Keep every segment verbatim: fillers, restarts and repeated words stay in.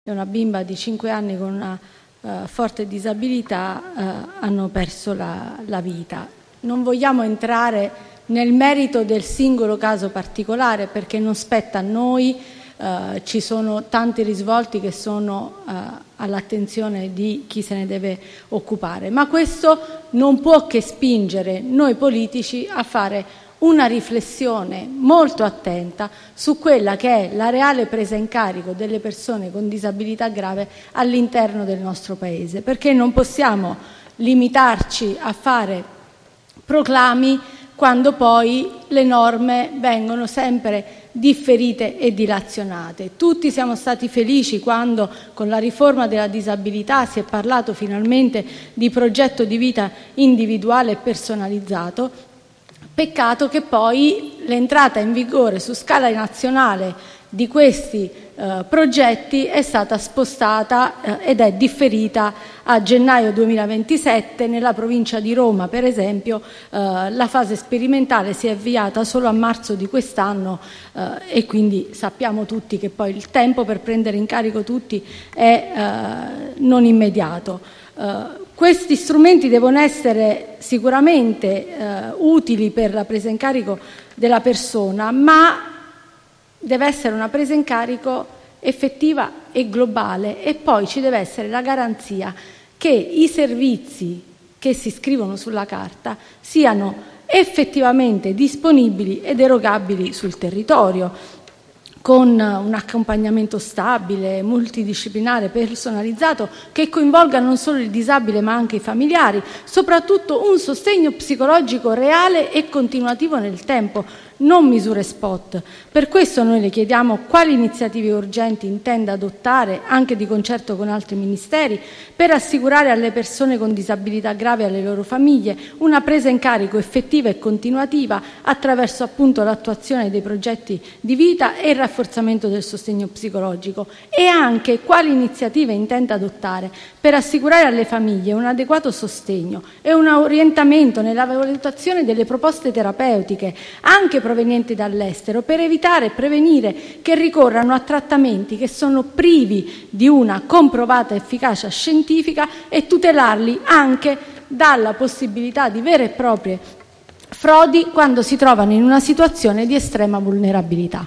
e una bimba di cinque anni con una uh, forte disabilità uh, hanno perso la, la vita. Non vogliamo entrare nel merito del singolo caso particolare perché non spetta a noi, uh, ci sono tanti risvolti che sono uh, all'attenzione di chi se ne deve occupare, ma questo non può che spingere noi politici a fare una riflessione molto attenta su quella che è la reale presa in carico delle persone con disabilità grave all'interno del nostro Paese, perché non possiamo limitarci a fare proclami quando poi le norme vengono sempre differite e dilazionate. Tutti siamo stati felici quando con la riforma della disabilità si è parlato finalmente di progetto di vita individuale e personalizzato. Peccato che poi l'entrata in vigore su scala nazionale di questi eh, progetti è stata spostata eh, ed è differita a gennaio duemilaventisette. Nella provincia di Roma, per esempio, eh, la fase sperimentale si è avviata solo a marzo di quest'anno eh, e quindi sappiamo tutti che poi il tempo per prendere in carico tutti è eh, non immediato. Eh, Questi strumenti devono essere sicuramente eh, utili per la presa in carico della persona, ma deve essere una presa in carico effettiva e globale, e poi ci deve essere la garanzia che i servizi che si scrivono sulla carta siano effettivamente disponibili ed erogabili sul territorio, con un accompagnamento stabile, multidisciplinare, personalizzato, che coinvolga non solo il disabile ma anche i familiari, soprattutto un sostegno psicologico reale e continuativo nel tempo, non misure spot. Per questo noi le chiediamo quali iniziative urgenti intenda adottare, anche di concerto con altri ministeri, per assicurare alle persone con disabilità grave e alle loro famiglie una presa in carico effettiva e continuativa attraverso appunto l'attuazione dei progetti di vita e il rafforzamento del sostegno psicologico, e anche quali iniziative intenda adottare per assicurare alle famiglie un adeguato sostegno e un orientamento nella valutazione delle proposte terapeutiche, anche provenienti dall'estero, per evitare e prevenire che ricorrano a trattamenti che sono privi di una comprovata efficacia scientifica e tutelarli anche dalla possibilità di vere e proprie frodi quando si trovano in una situazione di estrema vulnerabilità.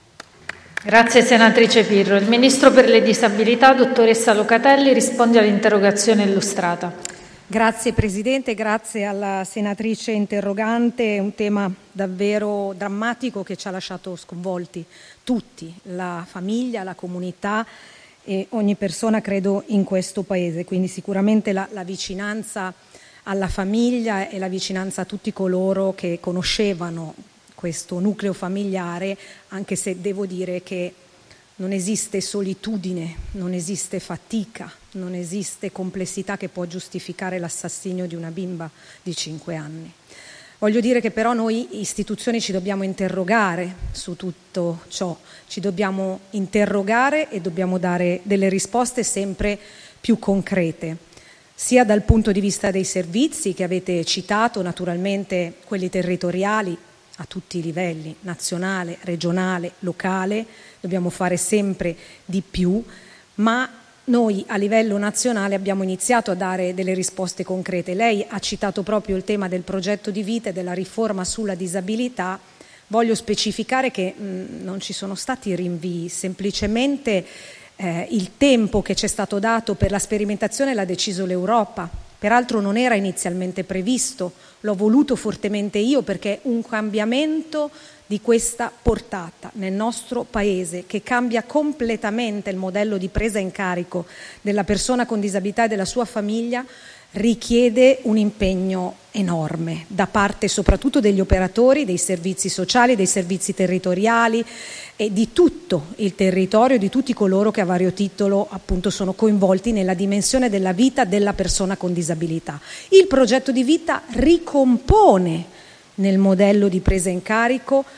Grazie senatrice Pirro. Il Ministro per le disabilità, dottoressa Locatelli, risponde all'interrogazione illustrata. Grazie Presidente, grazie alla senatrice interrogante. È un tema davvero drammatico che ci ha lasciato sconvolti tutti, la famiglia, la comunità e ogni persona, credo, in questo Paese. Quindi sicuramente la, la vicinanza alla famiglia e la vicinanza a tutti coloro che conoscevano questo nucleo familiare, anche se devo dire che non esiste solitudine, non esiste fatica, non esiste complessità che può giustificare l'assassinio di una bimba di cinque anni. Voglio dire che però noi istituzioni ci dobbiamo interrogare su tutto ciò, ci dobbiamo interrogare e dobbiamo dare delle risposte sempre più concrete, sia dal punto di vista dei servizi che avete citato, naturalmente quelli territoriali, a tutti i livelli, nazionale, regionale, locale, dobbiamo fare sempre di più, ma noi a livello nazionale abbiamo iniziato a dare delle risposte concrete. Lei ha citato proprio il tema del progetto di vita e della riforma sulla disabilità. Voglio specificare che mh, non ci sono stati rinvii, semplicemente eh, il tempo che ci è stato dato per la sperimentazione l'ha deciso l'Europa. Peraltro non era inizialmente previsto, l'ho voluto fortemente io perché un cambiamento di questa portata nel nostro Paese, che cambia completamente il modello di presa in carico della persona con disabilità e della sua famiglia, richiede un impegno enorme da parte soprattutto degli operatori, dei servizi sociali, dei servizi territoriali e di tutto il territorio, di tutti coloro che a vario titolo appunto sono coinvolti nella dimensione della vita della persona con disabilità. Il progetto di vita ricompone nel modello di presa in carico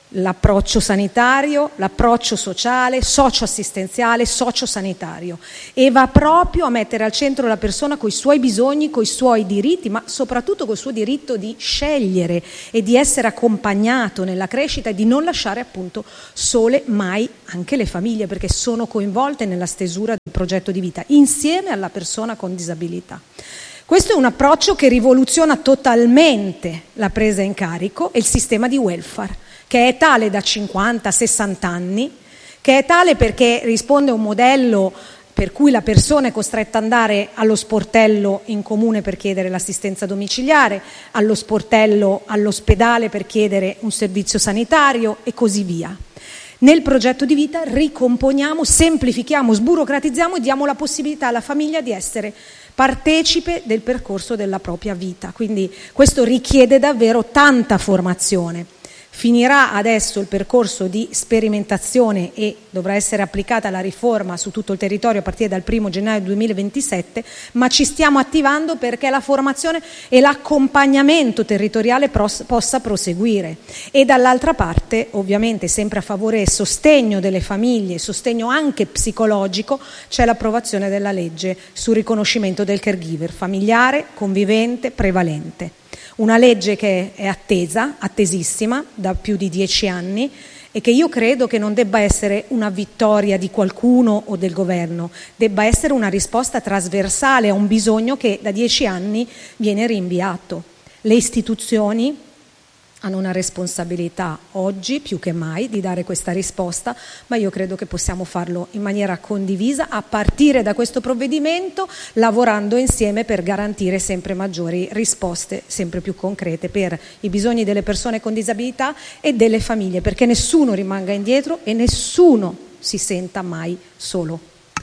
l'approccio sanitario, l'approccio sociale, socioassistenziale, sociosanitario, e va proprio a mettere al centro la persona con i suoi bisogni, con i suoi diritti, ma soprattutto col suo diritto di scegliere e di essere accompagnato nella crescita e di non lasciare appunto sole mai anche le famiglie, perché sono coinvolte nella stesura del progetto di vita insieme alla persona con disabilità. Questo è un approccio che rivoluziona totalmente la presa in carico e il sistema di welfare, che è tale da cinquanta sessanta anni, che è tale perché risponde a un modello per cui la persona è costretta ad andare allo sportello in comune per chiedere l'assistenza domiciliare, allo sportello all'ospedale per chiedere un servizio sanitario e così via. Nel progetto di vita ricomponiamo, semplifichiamo, sburocratizziamo e diamo la possibilità alla famiglia di essere partecipe del percorso della propria vita. Quindi questo richiede davvero tanta formazione. Finirà adesso il percorso di sperimentazione e dovrà essere applicata la riforma su tutto il territorio a partire dal primo gennaio duemilaventisette, ma ci stiamo attivando perché la formazione e l'accompagnamento territoriale pros- possa proseguire. E dall'altra parte, ovviamente sempre a favore e sostegno delle famiglie, sostegno anche psicologico, c'è l'approvazione della legge sul riconoscimento del caregiver familiare, convivente, prevalente. Una legge che è attesa, attesissima, da più di dieci anni e che io credo che non debba essere una vittoria di qualcuno o del governo, debba essere una risposta trasversale a un bisogno che da dieci anni viene rinviato. Le istituzioni hanno una responsabilità oggi più che mai di dare questa risposta, ma io credo che possiamo farlo in maniera condivisa a partire da questo provvedimento, lavorando insieme per garantire sempre maggiori risposte, sempre più concrete per i bisogni delle persone con disabilità e delle famiglie, perché nessuno rimanga indietro e nessuno si senta mai solo.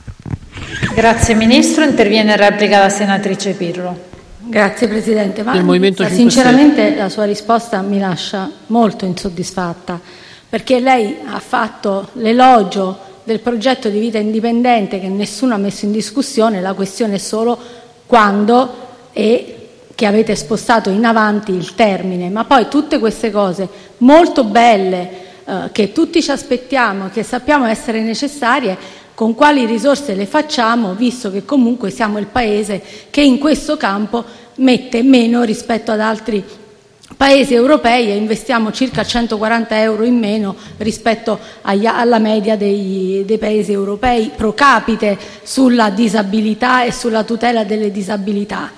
Grazie Ministro. Interviene in replica la senatrice Pirro. Grazie Presidente, ma Movimento sinceramente la sua risposta mi lascia molto insoddisfatta, perché lei ha fatto l'elogio del progetto di vita indipendente che nessuno ha messo in discussione, la questione è solo quando e che avete spostato in avanti il termine, ma poi tutte queste cose molto belle eh, che tutti ci aspettiamo, che sappiamo essere necessarie, con quali risorse le facciamo, visto che comunque siamo il paese che in questo campo mette meno rispetto ad altri paesi europei e investiamo circa centoquaranta euro in meno rispetto agli, alla media dei, dei paesi europei pro capite sulla disabilità e sulla tutela delle disabilità.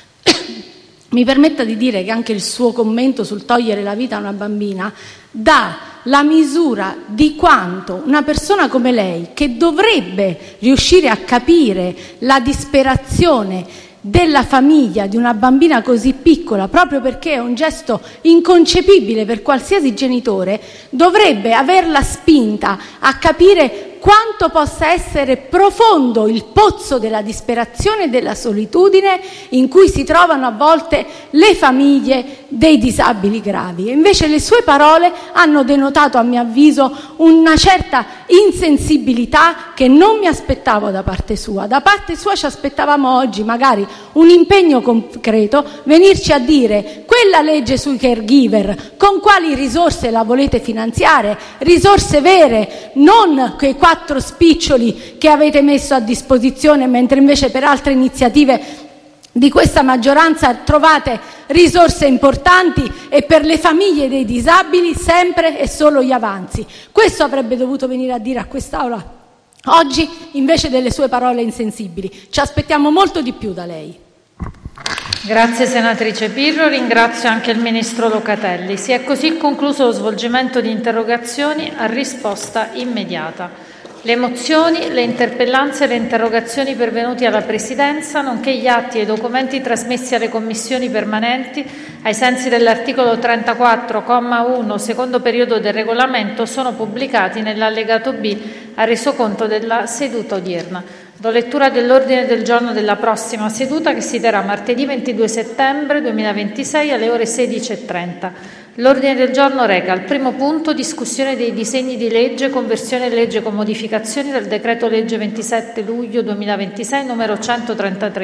Mi permetta di dire che anche il suo commento sul togliere la vita a una bambina dà la misura di quanto una persona come lei, che dovrebbe riuscire a capire la disperazione della famiglia di una bambina così piccola, proprio perché è un gesto inconcepibile per qualsiasi genitore, dovrebbe averla spinta a capire quanto possa essere profondo il pozzo della disperazione e della solitudine in cui si trovano a volte le famiglie dei disabili gravi. E invece le sue parole hanno denotato, a mio avviso, una certa insensibilità che non mi aspettavo da parte sua. Da parte sua ci aspettavamo oggi magari un impegno concreto, venirci a dire quella legge sui caregiver, con quali risorse la volete finanziare, risorse vere, non quei quattro spiccioli che avete messo a disposizione, mentre invece per altre iniziative di questa maggioranza trovate risorse importanti e per le famiglie dei disabili sempre e solo gli avanzi. Questo avrebbe dovuto venire a dire a quest'Aula oggi invece delle sue parole insensibili. Ci aspettiamo molto di più da lei. Grazie senatrice Pirro, ringrazio anche il Ministro Locatelli. Si è così concluso lo svolgimento di interrogazioni a risposta immediata. Le mozioni, le interpellanze e le interrogazioni pervenuti alla Presidenza, nonché gli atti e i documenti trasmessi alle commissioni permanenti ai sensi dell'articolo trentaquattro, comma uno, secondo periodo del regolamento, sono pubblicati nell'allegato B al resoconto della seduta odierna. Do lettura dell'ordine del giorno della prossima seduta, che si terrà martedì ventidue settembre duemilaventisei alle ore sedici e trenta. L'ordine del giorno reca al primo punto discussione dei disegni di legge conversione legge con modificazioni del decreto legge ventisette luglio duemilaventisei numero centotrentatré,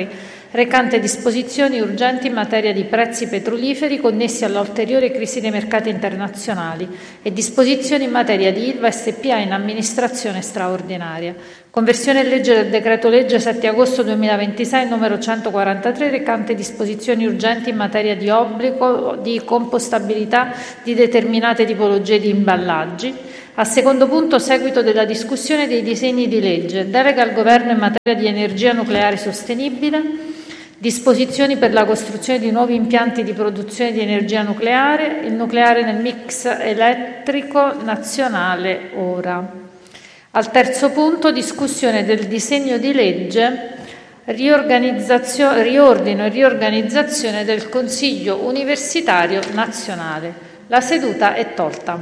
recante disposizioni urgenti in materia di prezzi petroliferi connessi alla ulteriore crisi dei mercati internazionali e disposizioni in materia di Ilva S p A in amministrazione straordinaria. Conversione in legge del decreto-legge sette agosto duemilaventisei numero centoquarantatré recante disposizioni urgenti in materia di obbligo di compostabilità di determinate tipologie di imballaggi. Al secondo punto, seguito della discussione dei disegni di legge, delega al Governo in materia di energia nucleare sostenibile, disposizioni per la costruzione di nuovi impianti di produzione di energia nucleare, il nucleare nel mix elettrico nazionale ora. Al terzo punto, discussione del disegno di legge riorganizzazione, riordino e riorganizzazione del Consiglio Universitario Nazionale. La seduta è tolta.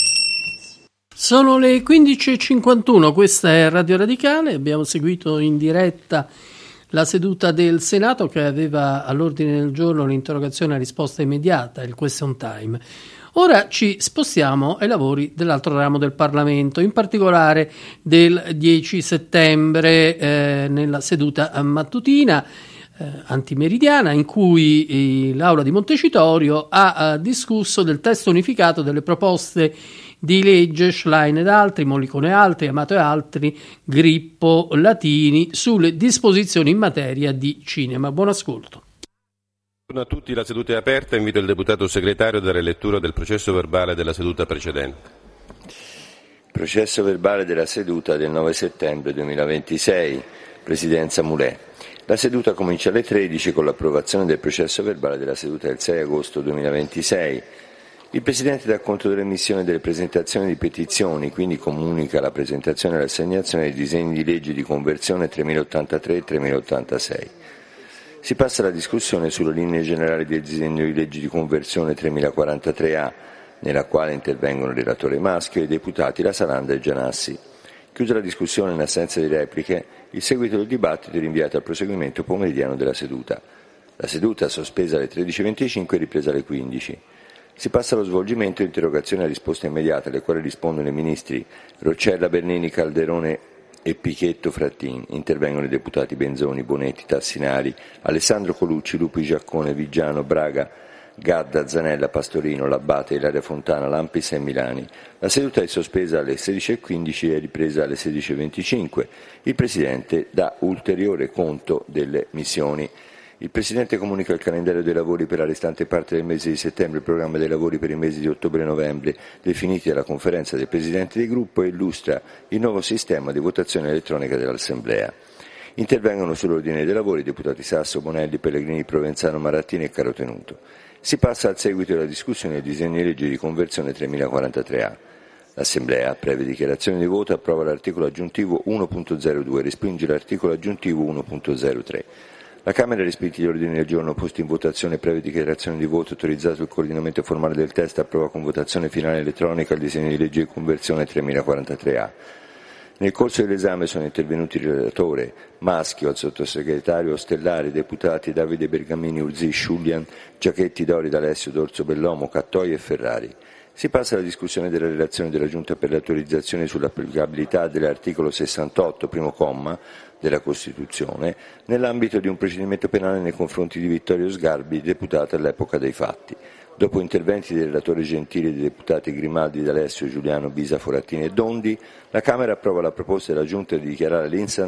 Sono le quindici e cinquantuno, questa è Radio Radicale, abbiamo seguito in diretta la seduta del Senato che aveva all'ordine del giorno l'interrogazione a risposta immediata, il question time. Ora ci spostiamo ai lavori dell'altro ramo del Parlamento, in particolare del dieci settembre eh, nella seduta mattutina eh, antimeridiana in cui eh, l'Aula di Montecitorio ha eh, discusso del testo unificato delle proposte di legge Schlein ed altri, Mollicone e altri, Amato e altri, Grippo, Latini sulle disposizioni in materia di cinema. Buon ascolto. Buongiorno a tutti, la seduta è aperta. Invito il deputato segretario a dare lettura del processo verbale della seduta precedente. Processo verbale della seduta del nove settembre duemilaventisei, Presidenza Mulè. La seduta comincia alle tredici con l'approvazione del processo verbale della seduta del sei agosto duemilaventisei. Il Presidente dà conto dell'emissione delle presentazioni di petizioni, quindi comunica la presentazione e l'assegnazione dei disegni di legge di conversione tremila ottantatré e tremila ottantasei. Si passa alla discussione sulle linee generali del disegno di legge di conversione tremila quarantatré A, nella quale intervengono il relatore maschio e i deputati La Salanda e Gianassi. Chiusa la discussione in assenza di repliche, il seguito del dibattito è rinviato al proseguimento pomeridiano della seduta. La seduta, sospesa alle tredici e venticinque, è ripresa alle quindici. Si passa allo svolgimento di interrogazioni a risposta immediata, alle quali rispondono i ministri Roccella, Bernini, Calderone e Pichetto Frattini. Intervengono i deputati Benzoni, Bonetti, Tassinari, Alessandro Colucci, Lupi Giaccone, Vigiano, Braga, Gadda, Zanella, Pastorino, Labbate, Ilaria Fontana, Lampis e Milani. La seduta è sospesa alle sedici e quindici e ripresa alle sedici e venticinque. Il Presidente dà ulteriore conto delle missioni. Il Presidente comunica il calendario dei lavori per la restante parte del mese di settembre, il programma dei lavori per i mesi di ottobre e novembre, definiti dalla conferenza dei Presidenti di gruppo, e illustra il nuovo sistema di votazione elettronica dell'Assemblea. Intervengono sull'ordine dei lavori i deputati Sasso, Bonelli, Pellegrini, Provenzano, Marattini e Carotenuto. Si passa al seguito della discussione del disegno di legge di conversione tremila quarantatré A. L'Assemblea, previa dichiarazione di voto, approva l'articolo aggiuntivo uno punto zero due e respinge l'articolo aggiuntivo uno punto zero tre. La Camera ha respinto gli ordini del giorno posti in votazione previa dichiarazione di voto, autorizzato il coordinamento formale del testo, approva con votazione finale elettronica il disegno di legge di conversione tremila quarantatré A. Nel corso dell'esame sono intervenuti il relatore Maschio, al sottosegretario Ostellari, i deputati Davide Bergamini, Urzì, Sciulian, Giachetti, Dori, D'Alessio, D'Orso, Bellomo, Cattoi e Ferrari. Si passa alla discussione della relazione della Giunta per le autorizzazioni sull'applicabilità dell'articolo sessantotto, primo comma, della Costituzione, nell'ambito di un procedimento penale nei confronti di Vittorio Sgarbi, deputato all'epoca dei fatti. Dopo interventi del relatore Gentili e dei deputati Grimaldi, D'Alessio, Giuliano, Bisa, Forattini e Dondi, la Camera approva la proposta della Giunta di dichiarare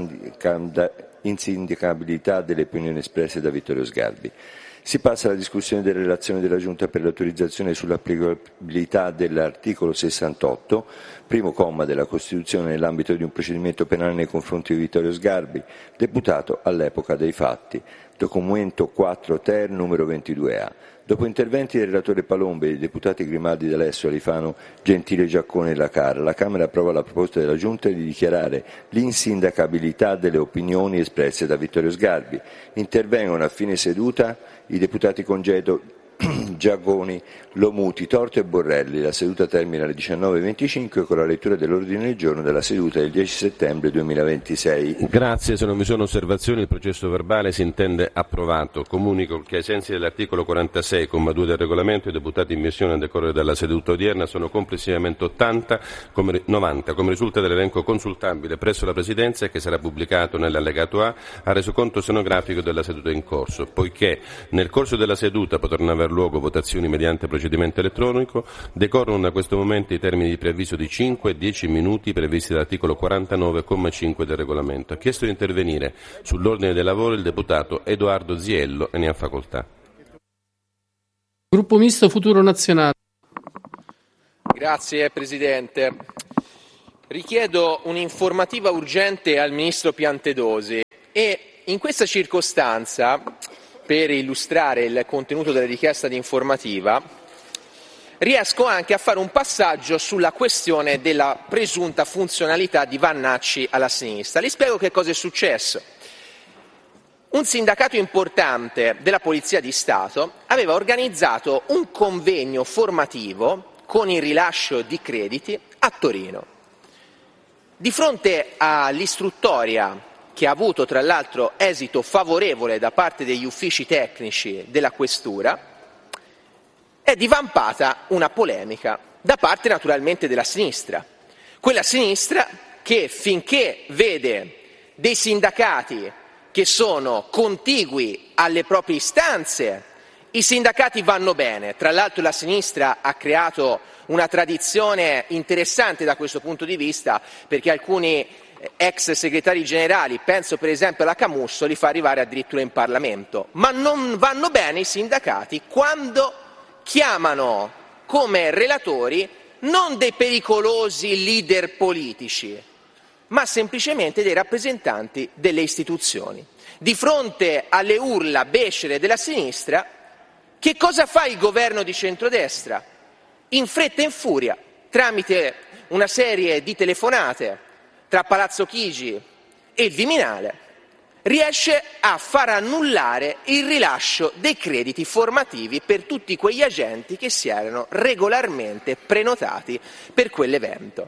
l'insindacabilità delle opinioni espresse da Vittorio Sgarbi. Si passa alla discussione delle relazioni della Giunta per l'autorizzazione sull'applicabilità dell'articolo sessantotto, primo comma della Costituzione, nell'ambito di un procedimento penale nei confronti di Vittorio Sgarbi, deputato all'epoca dei fatti. Documento quattro ter numero ventidue A. Dopo interventi del relatore Palombe e dei deputati Grimaldi, D'Alessio, Alifano, Gentile, Giaccone e Lacarra, la Camera approva la proposta della Giunta di dichiarare l'insindacabilità delle opinioni espresse da Vittorio Sgarbi. Intervengono a fine seduta i deputati Congedo, Giagoni, Lomuti, Torto e Borrelli. La seduta termina alle diciannove e venticinque con la lettura dell'ordine del giorno della seduta del dieci settembre duemilaventisei. Grazie, se non vi sono osservazioni il processo verbale si intende approvato. Comunico che ai sensi dell'articolo quarantasei, comma due del regolamento, i deputati in missione a decorrere dalla seduta odierna sono complessivamente ottanta, come, novanta, come risulta dall'elenco consultabile presso la Presidenza e che sarà pubblicato nell'allegato A al resoconto stenografico della seduta in corso. Poiché nel corso della seduta potranno aver luogo votazioni mediante procedimento elettronico, decorrono da questo momento i termini di preavviso di cinque e dieci minuti previsti dall'articolo quarantanove, comma cinque del regolamento. Ha chiesto di intervenire sull'ordine dei lavori il deputato Edoardo Ziello e ne ha facoltà. Gruppo Misto Futuro Nazionale. Grazie Presidente. Richiedo un'informativa urgente al Ministro Piantedosi e in questa circostanza, per illustrare il contenuto della richiesta di informativa, riesco anche a fare un passaggio sulla questione della presunta funzionalità di Vannacci alla sinistra. Le spiego che cosa è successo. Un sindacato importante della Polizia di Stato aveva organizzato un convegno formativo con il rilascio di crediti a Torino. Di fronte all'istruttoria, che ha avuto tra l'altro esito favorevole da parte degli uffici tecnici della Questura, è divampata una polemica da parte naturalmente della sinistra. Quella sinistra che finché vede dei sindacati che sono contigui alle proprie istanze, i sindacati vanno bene. Tra l'altro la sinistra ha creato una tradizione interessante da questo punto di vista, perché alcuni ex segretari generali, penso per esempio alla Camusso, li fa arrivare addirittura in Parlamento. Ma non vanno bene i sindacati quando chiamano come relatori non dei pericolosi leader politici, ma semplicemente dei rappresentanti delle istituzioni. Di fronte alle urla becere della sinistra, che cosa fa il governo di centrodestra? In fretta e in furia, tramite una serie di telefonate tra Palazzo Chigi e il Viminale, riesce a far annullare il rilascio dei crediti formativi per tutti quegli agenti che si erano regolarmente prenotati per quell'evento.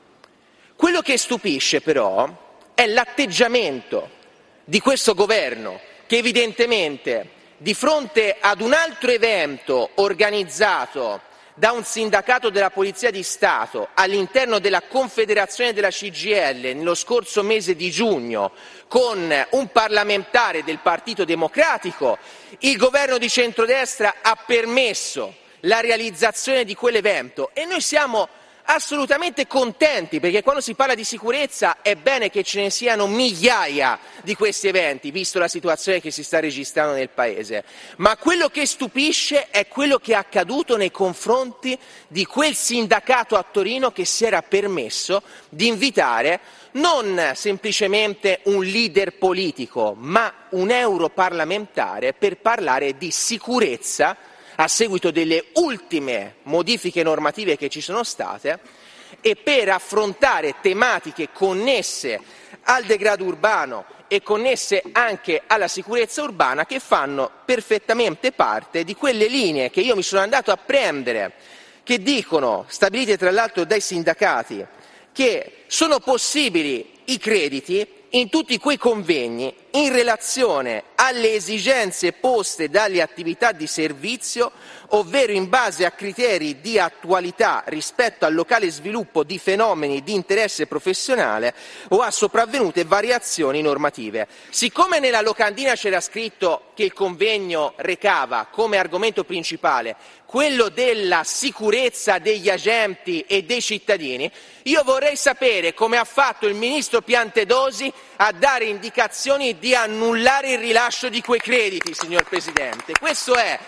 Quello che stupisce però è l'atteggiamento di questo governo che evidentemente di fronte ad un altro evento organizzato da un sindacato della Polizia di Stato all'interno della Confederazione della C G I L nello scorso mese di giugno con un parlamentare del Partito Democratico, il governo di centrodestra ha permesso la realizzazione di quell'evento e noi siamo assolutamente contenti, perché quando si parla di sicurezza è bene che ce ne siano migliaia di questi eventi, visto la situazione che si sta registrando nel Paese. Ma quello che stupisce è quello che è accaduto nei confronti di quel sindacato a Torino che si era permesso di invitare non semplicemente un leader politico, ma un europarlamentare per parlare di sicurezza a seguito delle ultime modifiche normative che ci sono state e per affrontare tematiche connesse al degrado urbano e connesse anche alla sicurezza urbana, che fanno perfettamente parte di quelle linee che io mi sono andato a prendere, che dicono, stabilite tra l'altro dai sindacati, che sono possibili i crediti in tutti quei convegni in relazione alle esigenze poste dalle attività di servizio, ovvero in base a criteri di attualità rispetto al locale sviluppo di fenomeni di interesse professionale o a sopravvenute variazioni normative. Siccome nella locandina c'era scritto che il convegno recava come argomento principale quello della sicurezza degli agenti e dei cittadini, io vorrei sapere come ha fatto il ministro Piantedosi a dare indicazioni di annullare il rilascio di quei crediti, signor Presidente. Questo è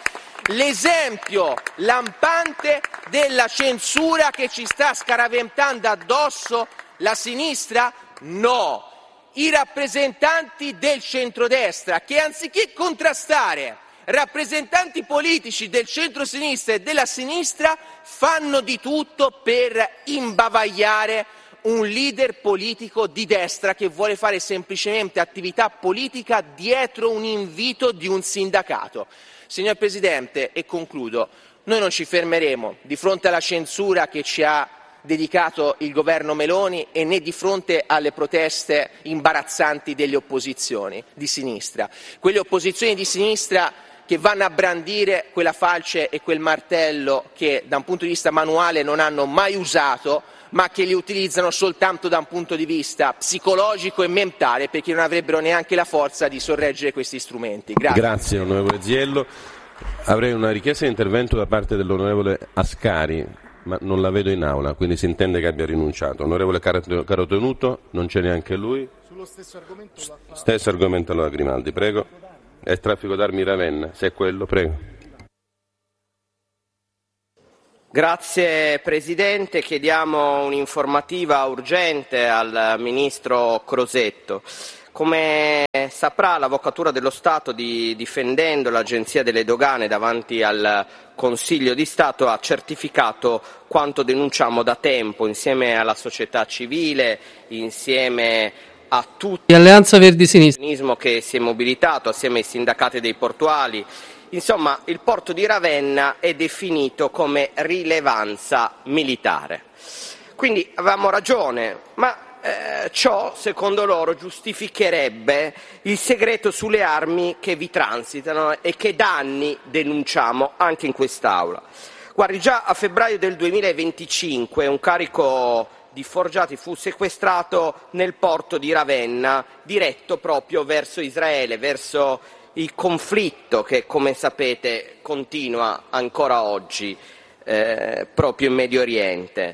l'esempio lampante della censura che ci sta scaraventando addosso la sinistra? No, i rappresentanti del centrodestra che anziché contrastare rappresentanti politici del centro-sinistra e della sinistra fanno di tutto per imbavagliare un leader politico di destra che vuole fare semplicemente attività politica dietro un invito di un sindacato. Signor Presidente, e concludo, noi non ci fermeremo di fronte alla censura che ci ha dedicato il governo Meloni e né di fronte alle proteste imbarazzanti delle opposizioni di sinistra. Quelle opposizioni di sinistra che vanno a brandire quella falce e quel martello che da un punto di vista manuale non hanno mai usato, ma che li utilizzano soltanto da un punto di vista psicologico e mentale, perché non avrebbero neanche la forza di sorreggere questi strumenti. Grazie. Grazie onorevole Ziello. Avrei una richiesta di intervento da parte dell'onorevole Ascari, ma non la vedo in aula, quindi si intende che abbia rinunciato. Onorevole Carotenuto, non c'è neanche lui. Sullo stesso argomento lo fa... Stesso argomento allora Grimaldi, prego. È il traffico d'armi Ravenna, se è quello, prego. Grazie Presidente, chiediamo un'informativa urgente al Ministro Crosetto. Come saprà, l'Avvocatura dello Stato, di, difendendo l'Agenzia delle Dogane davanti al Consiglio di Stato, ha certificato quanto denunciamo da tempo insieme alla società civile, insieme a tutti Alleanza Verdi Sinistra che si è mobilitato assieme ai sindacati dei portuali. Insomma, il porto di Ravenna è definito come rilevanza militare. Quindi avevamo ragione, ma eh, ciò, secondo loro, giustificherebbe il segreto sulle armi che vi transitano e che da anni denunciamo anche in quest'Aula. Guardi, già a febbraio del duemilaventicinque un carico di forgiati fu sequestrato nel porto di Ravenna, diretto proprio verso Israele, verso il conflitto che, come sapete, continua ancora oggi eh, proprio in Medio Oriente.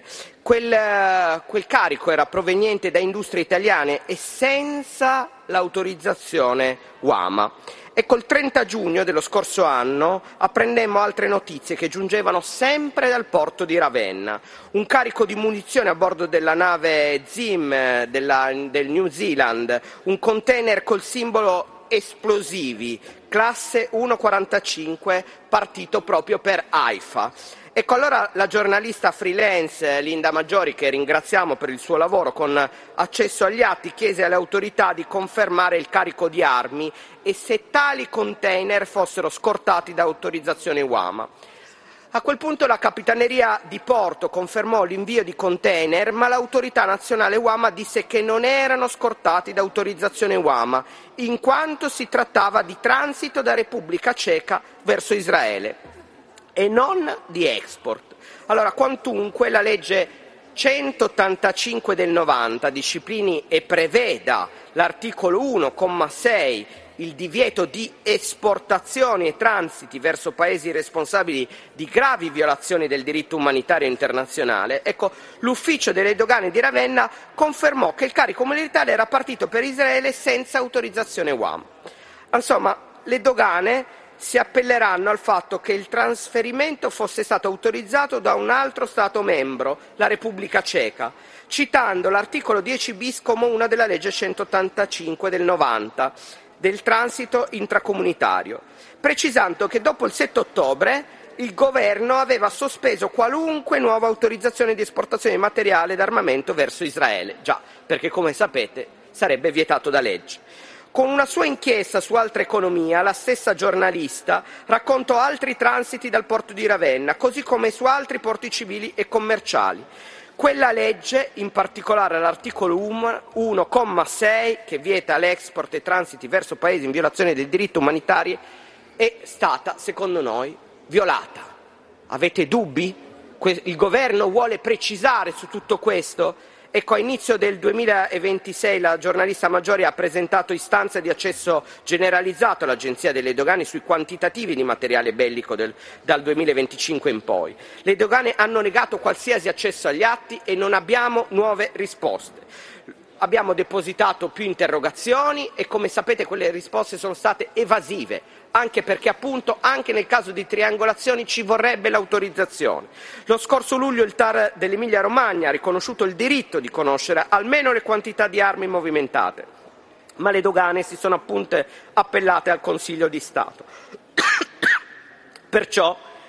Quel, quel carico era proveniente da industrie italiane e senza l'autorizzazione U A M A. E col trenta giugno dello scorso anno apprendemmo altre notizie che giungevano sempre dal porto di Ravenna. Un carico di munizioni a bordo della nave Zim della, del New Zealand, un container col simbolo esplosivi, classe uno quarantacinque, partito proprio per Haifa. Ecco, allora la giornalista freelance Linda Maggiori, che ringraziamo per il suo lavoro con accesso agli atti, chiese alle autorità di confermare il carico di armi e se tali container fossero scortati da autorizzazione U A M A. A quel punto la Capitaneria di Porto confermò l'invio di container, ma l'autorità nazionale U A M A disse che non erano scortati da autorizzazione U A M A, in quanto si trattava di transito da Repubblica Ceca verso Israele e non di export. Allora, quantunque la legge centottantacinque del novanta disciplini e preveda l'articolo uno, comma sei, il divieto di esportazioni e transiti verso paesi responsabili di gravi violazioni del diritto umanitario internazionale, ecco, l'ufficio delle dogane di Ravenna confermò che il carico militare era partito per Israele senza autorizzazione U A M A. Insomma, le dogane si appelleranno al fatto che il trasferimento fosse stato autorizzato da un altro Stato membro, la Repubblica Ceca, citando l'articolo dieci bis comma uno della legge centottantacinque del novanta del transito intracomunitario, precisando che dopo il sette ottobre il governo aveva sospeso qualunque nuova autorizzazione di esportazione di materiale d'armamento verso Israele, già perché, come sapete, sarebbe vietato da legge. Con una sua inchiesta su Altra Economia, la stessa giornalista raccontò altri transiti dal porto di Ravenna, così come su altri porti civili e commerciali. Quella legge, in particolare l'articolo uno, comma sei, che vieta l'export e transiti verso paesi in violazione dei diritti umanitari, è stata, secondo noi, violata. Avete dubbi? Il governo vuole precisare su tutto questo? Ecco, a inizio del duemilaventisei la giornalista Maggiori ha presentato istanze di accesso generalizzato all'Agenzia delle Dogane sui quantitativi di materiale bellico del, dal duemilaventicinque in poi. Le dogane hanno negato qualsiasi accesso agli atti e non abbiamo nuove risposte. Abbiamo depositato più interrogazioni e, come sapete, quelle risposte sono state evasive, anche perché appunto anche nel caso di triangolazioni ci vorrebbe l'autorizzazione. Lo scorso luglio il T A R dell'Emilia Romagna ha riconosciuto il diritto di conoscere almeno le quantità di armi movimentate, ma le dogane si sono appunto appellate al Consiglio di Stato. Perciò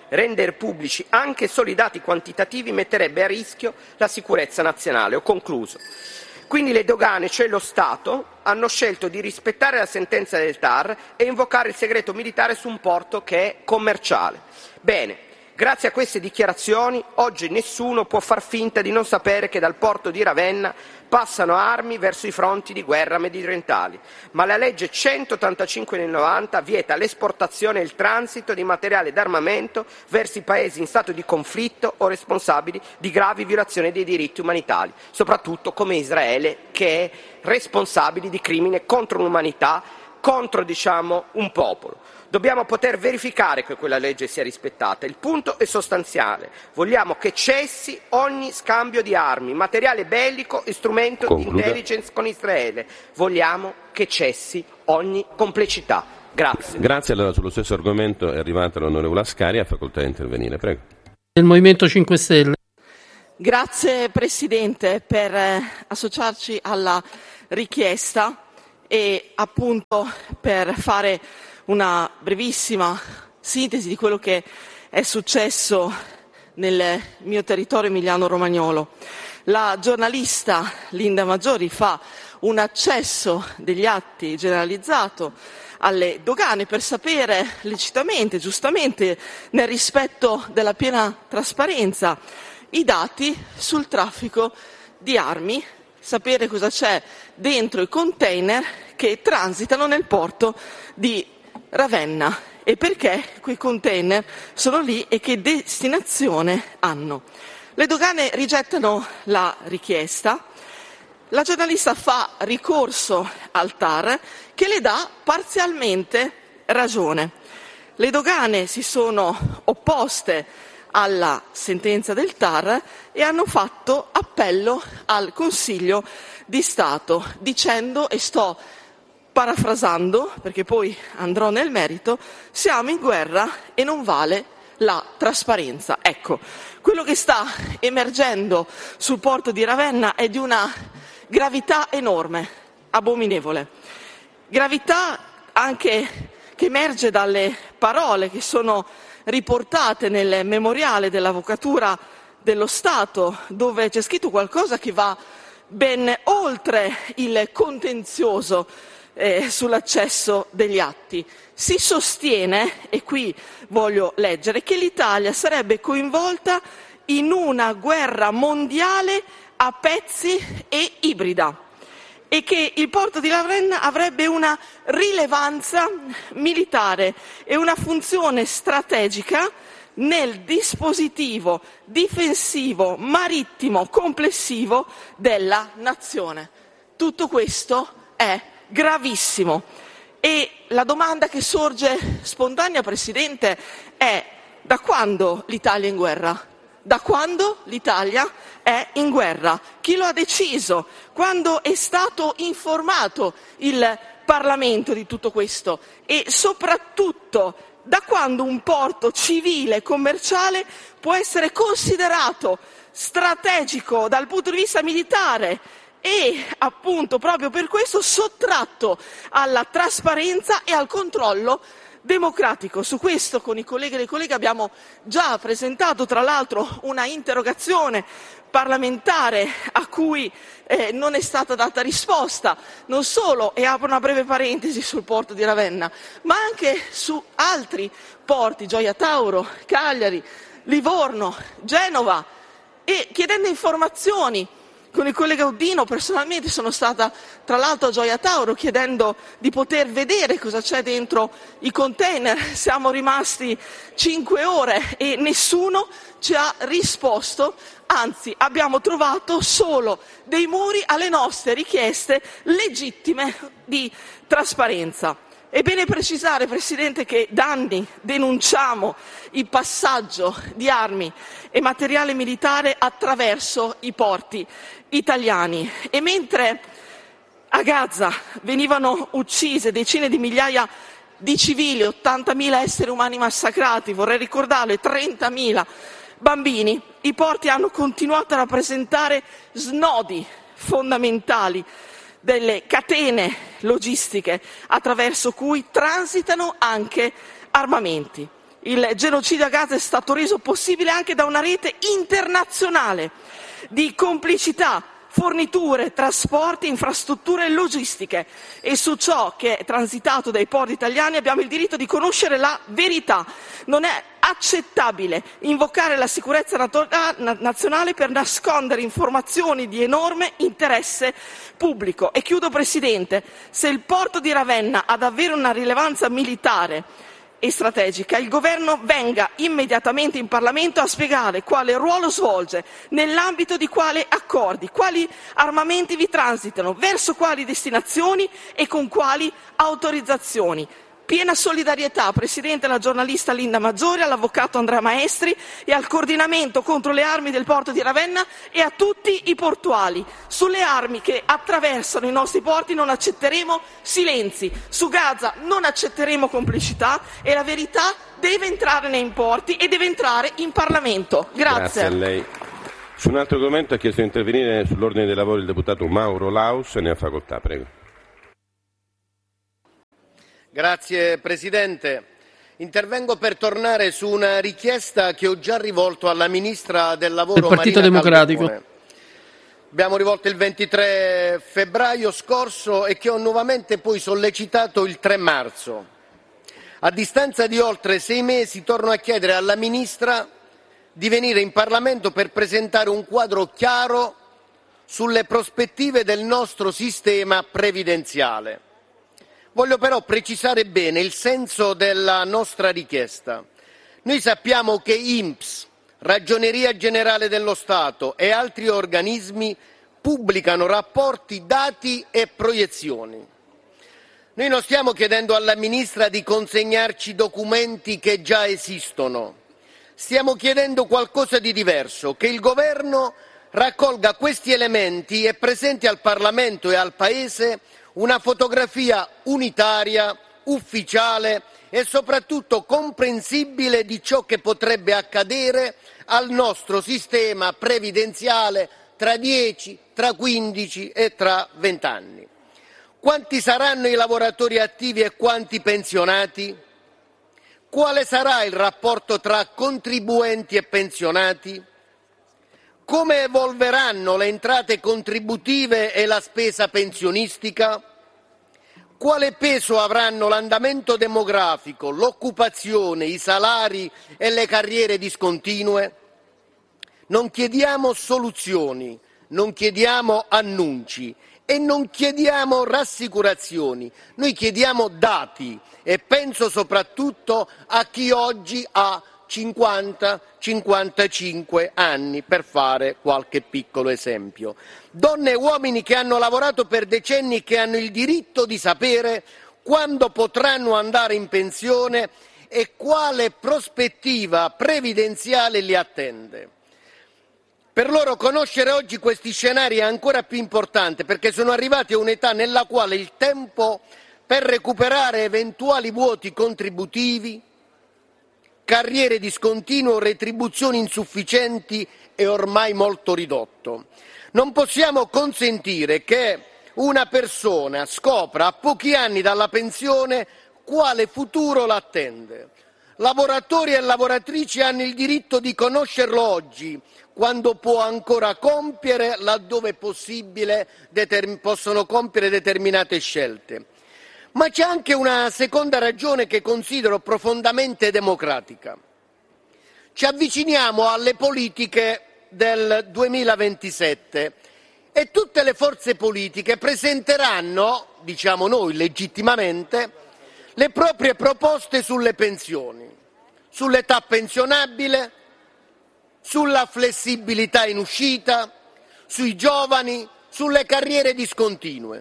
rendere pubblici anche solo i dati quantitativi metterebbe a rischio la sicurezza nazionale. Ho concluso. Quindi le dogane, cioè lo Stato, hanno scelto di rispettare la sentenza del T A R e invocare il segreto militare su un porto che è commerciale. Bene, grazie a queste dichiarazioni oggi nessuno può far finta di non sapere che dal porto di Ravenna passano armi verso i fronti di guerra mediorientali, ma la legge centottantacinque del novanta vieta l'esportazione e il transito di materiale d'armamento verso i paesi in stato di conflitto o responsabili di gravi violazioni dei diritti umanitari, soprattutto come Israele, che è responsabile di crimini contro l'umanità, contro diciamo un popolo. Dobbiamo poter verificare che quella legge sia rispettata. Il punto è sostanziale. Vogliamo che cessi ogni scambio di armi, materiale bellico e strumento Concluda. di intelligence con Israele. Vogliamo che cessi ogni complicità. Grazie. Grazie. Allora sullo stesso argomento è arrivata l'onorevole Ascari, ha facoltà di intervenire. Prego. Del Movimento cinque Stelle. Grazie Presidente per eh, associarci alla richiesta e appunto per fare una brevissima sintesi di quello che è successo nel mio territorio emiliano-romagnolo. La giornalista Linda Maggiori fa un accesso degli atti generalizzato alle dogane per sapere lecitamente, giustamente, nel rispetto della piena trasparenza, i dati sul traffico di armi, sapere cosa c'è dentro i container che transitano nel porto di Ravenna e perché quei container sono lì e che destinazione hanno. Le dogane rigettano la richiesta, la giornalista fa ricorso al T A R che le dà parzialmente ragione. Le dogane si sono opposte alla sentenza del T A R e hanno fatto appello al Consiglio di Stato dicendo, e sto parafrasando perché poi andrò nel merito, siamo in guerra e non vale la trasparenza. Ecco, quello che sta emergendo sul porto di Ravenna è di una gravità enorme, abominevole. Gravità anche che emerge dalle parole che sono riportate nel memoriale dell'Avvocatura dello Stato, dove c'è scritto qualcosa che va ben oltre il contenzioso Eh, sull'accesso degli atti. Si sostiene, e qui voglio leggere, che l'Italia sarebbe coinvolta in una guerra mondiale a pezzi e ibrida e che il porto di Ravenna avrebbe una rilevanza militare e una funzione strategica nel dispositivo difensivo marittimo complessivo della nazione. Tutto questo è gravissimo e la domanda che sorge spontanea, Presidente, è: da quando l'Italia è in guerra? Da quando l'Italia è in guerra? Chi lo ha deciso? Quando è stato informato il Parlamento di tutto questo? E soprattutto, da quando un porto civile e commerciale può essere considerato strategico dal punto di vista militare e appunto proprio per questo sottratto alla trasparenza e al controllo democratico? Su questo con i colleghi e le colleghe abbiamo già presentato tra l'altro una interrogazione parlamentare a cui eh, non è stata data risposta, non solo, e apro una breve parentesi sul porto di Ravenna, ma anche su altri porti, Gioia Tauro, Cagliari, Livorno, Genova, e chiedendo informazioni. Con il collega Uddino personalmente sono stata tra l'altro a Gioia Tauro chiedendo di poter vedere cosa c'è dentro i container. Siamo rimasti cinque ore e nessuno ci ha risposto, anzi abbiamo trovato solo dei muri alle nostre richieste legittime di trasparenza. È bene precisare, Presidente, che da anni denunciamo il passaggio di armi e materiale militare attraverso i porti italiani e mentre a Gaza venivano uccise decine di migliaia di civili, ottantamila esseri umani massacrati, vorrei ricordarlo, e trentamila bambini, i porti hanno continuato a rappresentare snodi fondamentali delle catene logistiche attraverso cui transitano anche armamenti. Il genocidio a Gaza è stato reso possibile anche da una rete internazionale di complicità, forniture, trasporti, infrastrutture e logistiche, e su ciò che è transitato dai porti italiani abbiamo il diritto di conoscere la verità. Non è accettabile invocare la sicurezza nazionale per nascondere informazioni di enorme interesse pubblico. E chiudo, Presidente, se il porto di Ravenna ha davvero una rilevanza militare e strategica, il Governo venga immediatamente in Parlamento a spiegare quale ruolo svolge, nell'ambito di quali accordi, quali armamenti vi transitano, verso quali destinazioni e con quali autorizzazioni. Piena solidarietà, Presidente, alla giornalista Linda Maggiore, all'avvocato Andrea Maestri e al coordinamento contro le armi del porto di Ravenna e a tutti i portuali. Sulle armi che attraversano i nostri porti non accetteremo silenzi, su Gaza non accetteremo complicità e la verità deve entrare nei porti e deve entrare in Parlamento. Grazie. Grazie a lei. Su un altro argomento ha chiesto di intervenire sull'ordine dei lavori il deputato Mauro Laus, ne ha facoltà, prego. Grazie Presidente. Intervengo per tornare su una richiesta che ho già rivolto alla Ministra del Lavoro, del Partito Marina Democratico. Calderone. Abbiamo rivolto il ventitré febbraio scorso e che ho nuovamente poi sollecitato il tre marzo. A distanza di oltre sei mesi torno a chiedere alla Ministra di venire in Parlamento per presentare un quadro chiaro sulle prospettive del nostro sistema previdenziale. Voglio però precisare bene il senso della nostra richiesta. Noi sappiamo che I N P S, Ragioneria Generale dello Stato e altri organismi pubblicano rapporti, dati e proiezioni. Noi non stiamo chiedendo alla Ministra di consegnarci documenti che già esistono. Stiamo chiedendo qualcosa di diverso, che il Governo raccolga questi elementi e presenti al Parlamento e al Paese una fotografia unitaria, ufficiale e soprattutto comprensibile di ciò che potrebbe accadere al nostro sistema previdenziale tra dieci, tra quindici e tra venti anni. Quanti saranno i lavoratori attivi e quanti pensionati? Quale sarà il rapporto tra contribuenti e pensionati? Come evolveranno le entrate contributive e la spesa pensionistica? Quale peso avranno l'andamento demografico, l'occupazione, i salari e le carriere discontinue? Non chiediamo soluzioni, non chiediamo annunci e non chiediamo rassicurazioni, noi chiediamo dati e penso soprattutto a chi oggi ha cinquanta cinquantacinque anni, per fare qualche piccolo esempio. Donne e uomini che hanno lavorato per decenni e che hanno il diritto di sapere quando potranno andare in pensione e quale prospettiva previdenziale li attende. Per loro conoscere oggi questi scenari è ancora più importante perché sono arrivati a un'età nella quale il tempo per recuperare eventuali vuoti contributivi, carriere discontinue o retribuzioni insufficienti è ormai molto ridotto. Non possiamo consentire che una persona scopra a pochi anni dalla pensione quale futuro l'attende. Lavoratori e lavoratrici hanno il diritto di conoscerlo oggi, quando può ancora compiere, laddove è possibile, determ- possono compiere determinate scelte. Ma c'è anche una seconda ragione che considero profondamente democratica. Ci avviciniamo alle politiche del duemilaventisette e tutte le forze politiche presenteranno, diciamo noi legittimamente, le proprie proposte sulle pensioni, sull'età pensionabile, sulla flessibilità in uscita, sui giovani, sulle carriere discontinue.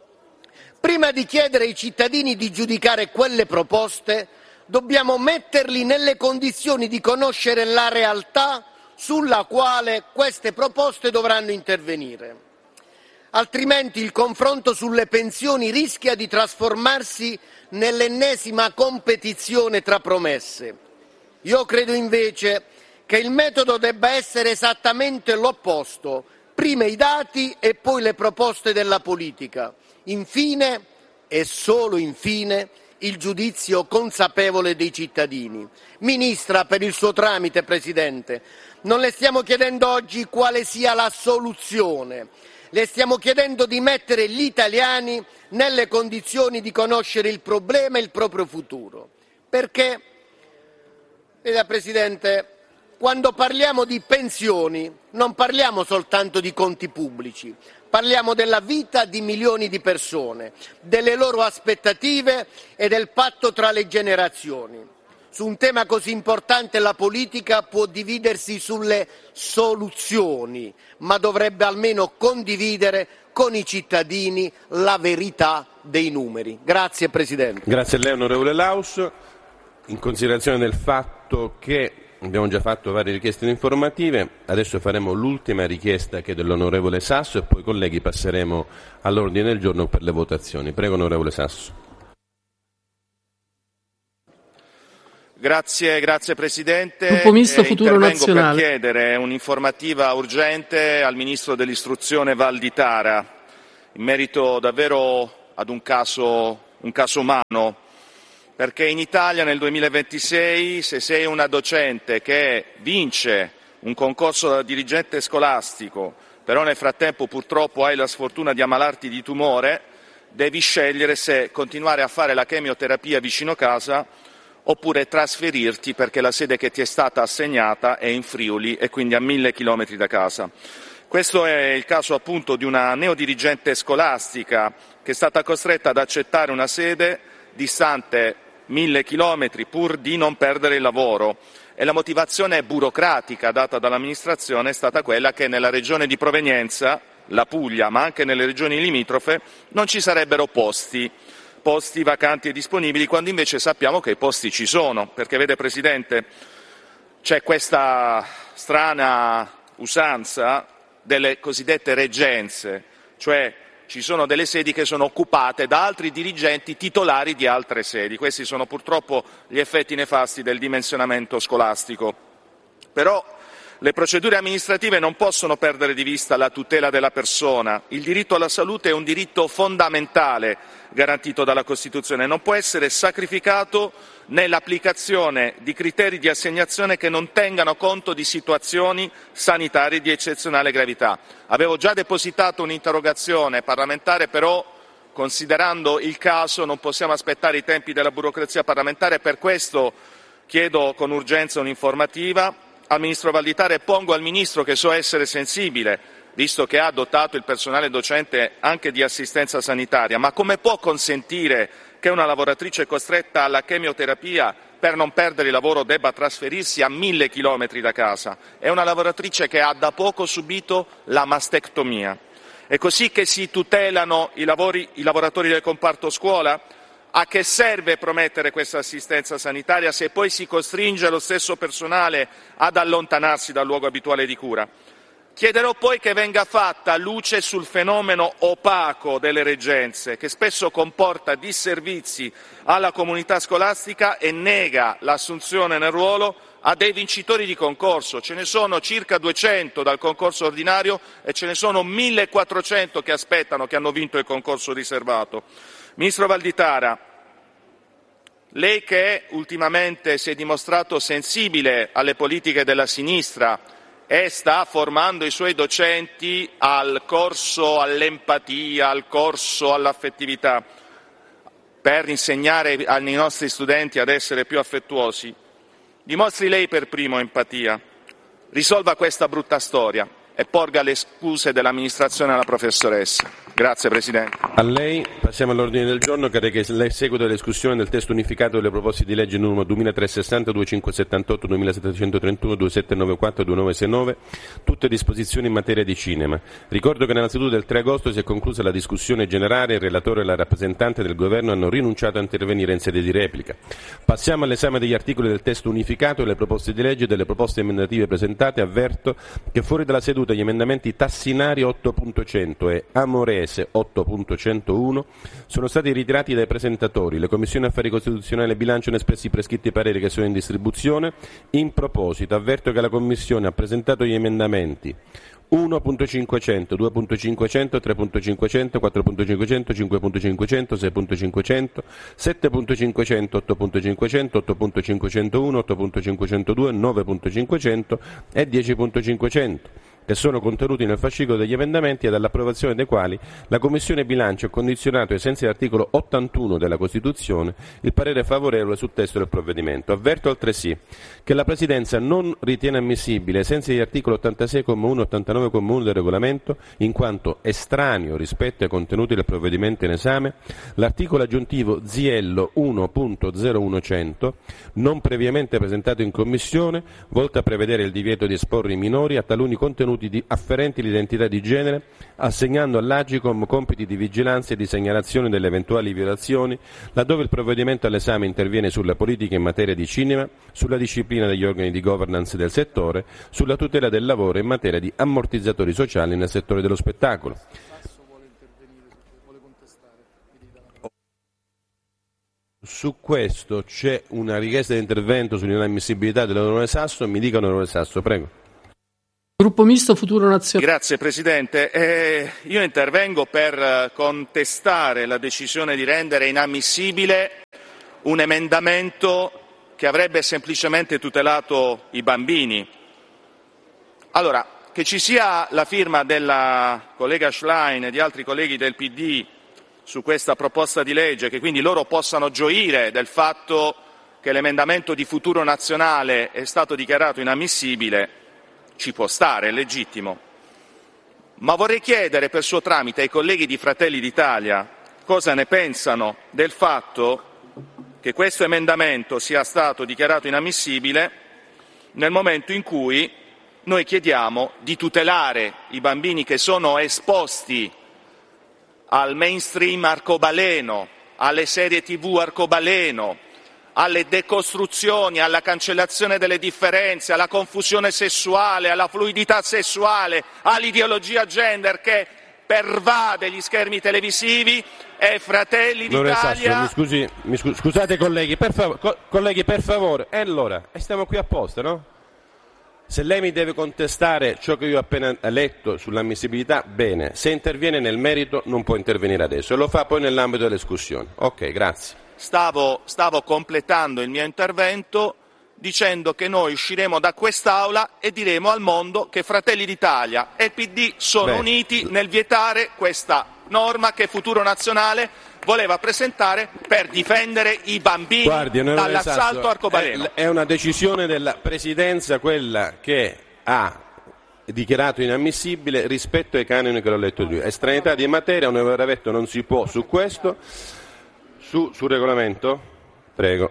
Prima di chiedere ai cittadini di giudicare quelle proposte, dobbiamo metterli nelle condizioni di conoscere la realtà sulla quale queste proposte dovranno intervenire. Altrimenti il confronto sulle pensioni rischia di trasformarsi nell'ennesima competizione tra promesse. Io credo invece che il metodo debba essere esattamente l'opposto: prima i dati e poi le proposte della politica. Infine, e solo infine, il giudizio consapevole dei cittadini. Ministra, per il suo tramite, Presidente, non le stiamo chiedendo oggi quale sia la soluzione, le stiamo chiedendo di mettere gli italiani nelle condizioni di conoscere il problema e il proprio futuro. Perché, veda Presidente, quando parliamo di pensioni non parliamo soltanto di conti pubblici, parliamo della vita di milioni di persone, delle loro aspettative e del patto tra le generazioni. Su un tema così importante la politica può dividersi sulle soluzioni, ma dovrebbe almeno condividere con i cittadini la verità dei numeri. Grazie Presidente. Grazie a lei onorevole Laus. In considerazione del fatto che abbiamo già fatto varie richieste informative, adesso faremo l'ultima richiesta che è dell'onorevole Sasso e poi colleghi passeremo all'ordine del giorno per le votazioni. Prego onorevole Sasso. Grazie, grazie Presidente. Gruppo Misto Futuro Intervengo Nazionale. per chiedere un'informativa urgente al Ministro dell'Istruzione Valditara in merito davvero ad un caso, un caso umano, perché in Italia nel duemilaventisei se sei una docente che vince un concorso da dirigente scolastico, però nel frattempo purtroppo hai la sfortuna di ammalarti di tumore, devi scegliere se continuare a fare la chemioterapia vicino casa oppure trasferirti perché la sede che ti è stata assegnata è in Friuli e quindi a mille chilometri da casa. Questo è il caso appunto di una neodirigente scolastica che è stata costretta ad accettare una sede distante mille chilometri pur di non perdere il lavoro e la motivazione burocratica data dall'amministrazione è stata quella che nella regione di provenienza, la Puglia, ma anche nelle regioni limitrofe, non ci sarebbero posti. posti vacanti e disponibili, quando invece sappiamo che i posti ci sono, perché vede Presidente, c'è questa strana usanza delle cosiddette reggenze, cioè ci sono delle sedi che sono occupate da altri dirigenti titolari di altre sedi. Questi sono purtroppo gli effetti nefasti del dimensionamento scolastico. Però le procedure amministrative non possono perdere di vista la tutela della persona. Il diritto alla salute è un diritto fondamentale garantito dalla Costituzione, non può essere sacrificato nell'applicazione di criteri di assegnazione che non tengano conto di situazioni sanitarie di eccezionale gravità. Avevo già depositato un'interrogazione parlamentare, però considerando il caso non possiamo aspettare i tempi della burocrazia parlamentare, per questo chiedo con urgenza un'informativa al Ministro Valditara e pongo al Ministro, che so essere sensibile, visto che ha dotato il personale docente anche di assistenza sanitaria, ma come può consentire che una lavoratrice costretta alla chemioterapia per non perdere il lavoro debba trasferirsi a mille chilometri da casa? È una lavoratrice che ha da poco subito la mastectomia. È così che si tutelano i, lavori, i lavoratori del comparto scuola? A che serve promettere questa assistenza sanitaria se poi si costringe lo stesso personale ad allontanarsi dal luogo abituale di cura? Chiederò poi che venga fatta luce sul fenomeno opaco delle reggenze, che spesso comporta disservizi alla comunità scolastica e nega l'assunzione nel ruolo a dei vincitori di concorso. Ce ne sono circa duecento dal concorso ordinario e ce ne sono millequattrocento che aspettano, che hanno vinto il concorso riservato. Ministro Valditara, lei che ultimamente si è dimostrato sensibile alle politiche della sinistra e sta formando i suoi docenti al corso all'empatia, al corso all'affettività, per insegnare ai nostri studenti ad essere più affettuosi, dimostri lei per primo empatia, risolva questa brutta storia e porga le scuse dell'amministrazione alla professoressa. Grazie Presidente. A lei. Passiamo all'ordine del giorno che reca il seguito della discussione del testo unificato delle proposte di legge numero duemilatrecentosessanta, duemilacinquecentosettantotto, duemilasettecentotrentuno, duemilasettecentonovantaquattro, duemilaseicentonovantanove, tutte disposizioni in materia di cinema. Ricordo che nella seduta del tre agosto si è conclusa la discussione generale, il relatore e la rappresentante del Governo hanno rinunciato a intervenire in sede di replica. Passiamo all'esame degli articoli del testo unificato e le proposte di legge e delle proposte emendative presentate. Avverto che fuori dalla seduta gli emendamenti Tassinari otto punto cento e Amorese otto punto centouno sono stati ritirati dai presentatori. Le Commissioni Affari Costituzionali e Bilancio hanno espresso i prescritti pareri che sono in distribuzione. In proposito avverto che la Commissione ha presentato gli emendamenti uno punto cinquecento, due punto cinquecento, tre punto cinquecento, quattro punto cinquecento, cinque punto cinquecento, sei punto cinquecento, sette punto cinquecento, otto punto cinquecento, otto punto cinquecentouno, otto punto cinquecentodue, nove punto cinquecento e dieci punto cinquecento, che sono contenuti nel fascicolo degli emendamenti ed all'approvazione dei quali la Commissione Bilancio ha condizionato, ai sensi dell'articolo ottantuno della Costituzione, il parere favorevole sul testo del provvedimento. Avverto altresì che la Presidenza non ritiene ammissibile, ai sensi degli articoli ottantasei comma uno e ottantanove comma uno del Regolamento, in quanto estraneo rispetto ai contenuti del provvedimento in esame, l'articolo aggiuntivo Ziello uno punto zero uno-cento, non previamente presentato in Commissione, volto a prevedere il divieto di esporre i minori a taluni contenuti di afferenti l'identità di genere, assegnando all'Agicom compiti di vigilanza e di segnalazione delle eventuali violazioni, laddove il provvedimento all'esame interviene sulla politica in materia di cinema, sulla disciplina degli organi di governance del settore, sulla tutela del lavoro e in materia di ammortizzatori sociali nel settore dello spettacolo. Su questo c'è una richiesta di intervento sull'inammissibilità dell'onorevole Sasso. Mi dica, onorevole Sasso, prego. Gruppo Misto Futuro Nazionale. Grazie Presidente. Eh, io intervengo per contestare la decisione di rendere inammissibile un emendamento che avrebbe semplicemente tutelato i bambini. Allora, che ci sia la firma della collega Schlein e di altri colleghi del P D su questa proposta di legge, che quindi loro possano gioire del fatto che l'emendamento di Futuro Nazionale è stato dichiarato inammissibile, ci può stare, è legittimo. Ma vorrei chiedere per suo tramite ai colleghi di Fratelli d'Italia cosa ne pensano del fatto che questo emendamento sia stato dichiarato inammissibile nel momento in cui noi chiediamo di tutelare i bambini che sono esposti al mainstream arcobaleno, alle serie tivù arcobaleno, alle decostruzioni, alla cancellazione delle differenze, alla confusione sessuale, alla fluidità sessuale, all'ideologia gender che pervade gli schermi televisivi, e Fratelli d'Italia... Sasso, mi scusi, mi scu- scusate colleghi, per, fav- co- colleghi, per favore, e allora, e stiamo qui apposta, no? Se lei mi deve contestare ciò che io ho appena letto sull'ammissibilità, bene, se interviene nel merito non può intervenire adesso, e lo fa poi nell'ambito della discussione. Ok, grazie. Stavo, stavo completando il mio intervento dicendo che noi usciremo da quest'Aula e diremo al mondo che Fratelli d'Italia e il P D sono Beh. uniti nel vietare questa norma che Futuro Nazionale voleva presentare per difendere i bambini Guardi, dall'assalto Sasso, arcobaleno. È, è una decisione della Presidenza quella che ha dichiarato inammissibile rispetto ai canoni che l'ho letto io. Estraneità di materia, onorevole Ravetto, non si può su questo. Su, sul regolamento? Prego.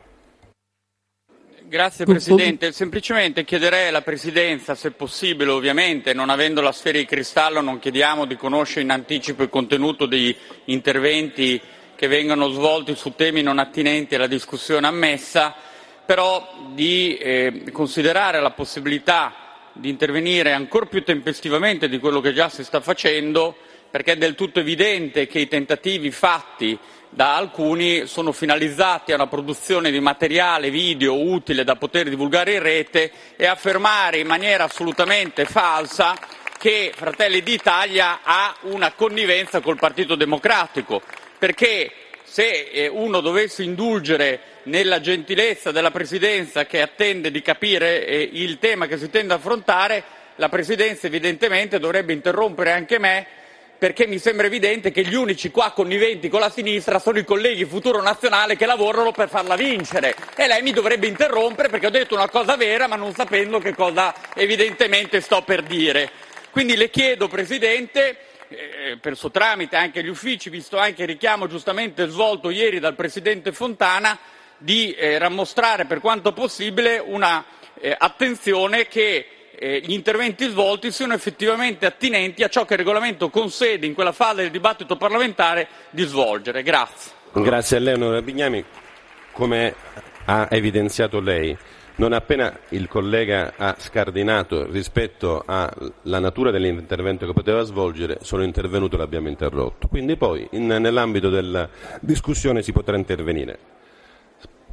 Grazie Presidente, semplicemente chiederei alla Presidenza, se possibile ovviamente, non avendo la sfera di cristallo non chiediamo di conoscere in anticipo il contenuto degli interventi che vengono svolti su temi non attinenti alla discussione ammessa, però di eh, considerare la possibilità di intervenire ancor più tempestivamente di quello che già si sta facendo, perché è del tutto evidente che i tentativi fatti da alcuni sono finalizzati a una produzione di materiale video utile da poter divulgare in rete e affermare in maniera assolutamente falsa che Fratelli d'Italia ha una connivenza col Partito Democratico, perché se uno dovesse indulgere nella gentilezza della Presidenza che attende di capire eh, il tema che si tende ad affrontare, la Presidenza evidentemente dovrebbe interrompere anche me, perché mi sembra evidente che gli unici qua conniventi con la sinistra sono i colleghi Futuro Nazionale che lavorano per farla vincere, e lei mi dovrebbe interrompere perché ho detto una cosa vera ma non sapendo che cosa evidentemente sto per dire. Quindi le chiedo, Presidente, eh, per suo tramite anche agli uffici, visto anche il richiamo giustamente svolto ieri dal Presidente Fontana, di eh, rammostrare per quanto possibile una eh, attenzione che eh, gli interventi svolti siano effettivamente attinenti a ciò che il regolamento concede in quella fase del dibattito parlamentare di svolgere. Grazie. Grazie a lei, onorevole Bignami. Come ha evidenziato lei, non appena il collega ha scardinato rispetto alla natura dell'intervento che poteva svolgere, sono intervenuto e l'abbiamo interrotto. Quindi poi in, nell'ambito della discussione si potrà intervenire.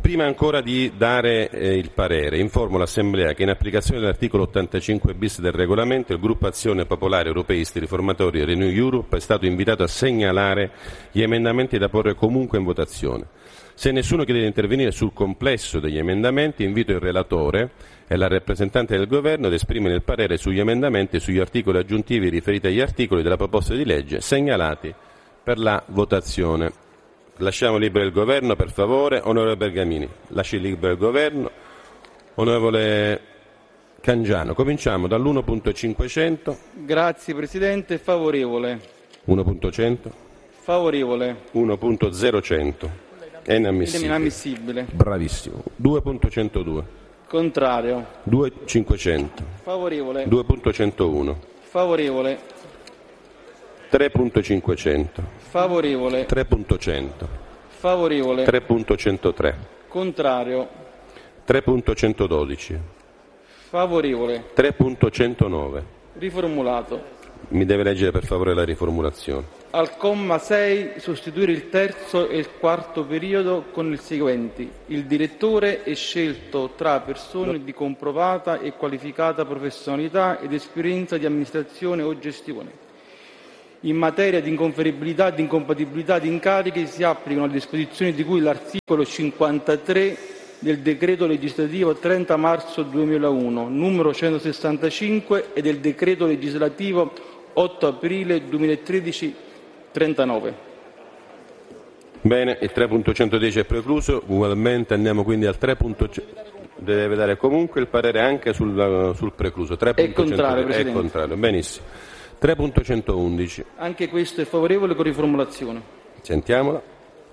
Prima ancora di dare eh, il parere, informo l'Assemblea che in applicazione dell'articolo ottantacinque bis del regolamento il Gruppo Azione Popolare Europeisti Riformatori Renew Europe è stato invitato a segnalare gli emendamenti da porre comunque in votazione. Se nessuno chiede di intervenire sul complesso degli emendamenti, invito il relatore e la rappresentante del Governo ad esprimere il parere sugli emendamenti e sugli articoli aggiuntivi riferiti agli articoli della proposta di legge segnalati per la votazione. Lasciamo libero il Governo, per favore. Onorevole Bergamini, lasci libero il Governo. Onorevole Cangiano, cominciamo dall'uno punto cinquecento. Grazie Presidente, favorevole. uno punto cento. Favorevole. uno punto zero cento. È inammissibile. Inammissibile. Bravissimo. due punto centodue. Contrario. due punto cinquecento. Favorevole. due punto centouno. Favorevole. tre punto cinquecento. Favorevole. tre punto cento. Favorevole. tre punto centotré. Contrario. tre punto centododici. Favorevole. tre punto centonove. Riformulato. Mi deve leggere per favore la riformulazione. Al comma sei sostituire il terzo e il quarto periodo con il seguenti. Il direttore è scelto tra persone di comprovata e qualificata professionalità ed esperienza di amministrazione o gestione. In materia di inconferibilità e di incompatibilità di incarichi si applicano le disposizioni di cui l'articolo cinquantatré del decreto legislativo trenta marzo duemilauno, numero centosessantacinque, e del decreto legislativo otto aprile duemilatredici trentanove. Bene, il tre punto centodieci è precluso, ugualmente andiamo quindi al tre. Deve dare comunque il parere anche sul, sul precluso. È contrario, Presidente. È contrario, benissimo. tre punto centoundici. Anche questo è favorevole con riformulazione. Sentiamola.